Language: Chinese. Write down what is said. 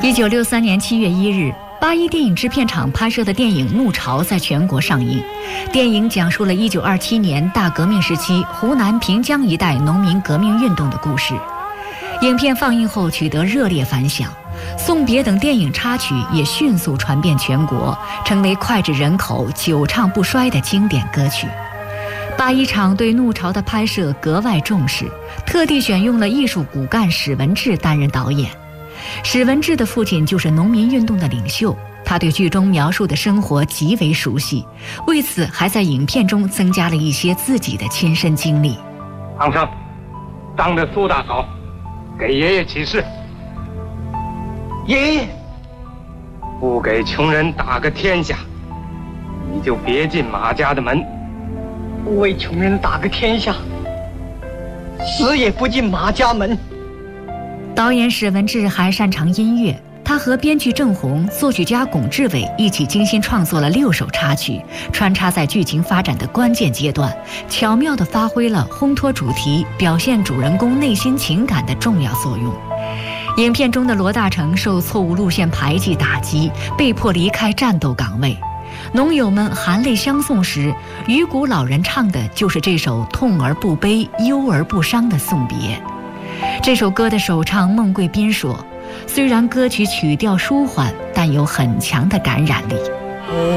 1963年7月1日，八一电影制片厂拍摄的电影《怒潮》在全国上映。电影讲述了1927年大革命时期湖南平江一带农民革命运动的故事。影片放映后取得热烈反响，《送别》等电影插曲也迅速传遍全国，成为脍炙人口、久唱不衰的经典歌曲。八一厂对《怒潮》的拍摄格外重视，特地选用了艺术骨干史文志担任导演。史文志的父亲就是农民运动的领袖，他对剧中描述的生活极为熟悉，为此还在影片中增加了一些自己的亲身经历。 皇上，当着苏大嫂，给爷爷起誓，爷爷不给穷人打个天下，你就别进马家的门。 不为穷人打个天下，死也不进马家门。 导演史文志还擅长音乐，他和编剧郑红、作曲家龚志伟一起精心创作了6首插曲，穿插在剧情发展的关键阶段，巧妙地发挥了烘托主题、表现主人公内心情感的重要作用。影片中的罗大成受错误路线排挤打击，被迫离开战斗岗位。农友们含泪相送时，鱼谷老人唱的就是这首痛而不悲、忧而不伤的送别。这首歌的首唱孟贵宾说：“虽然歌曲曲调舒缓，但有很强的感染力。”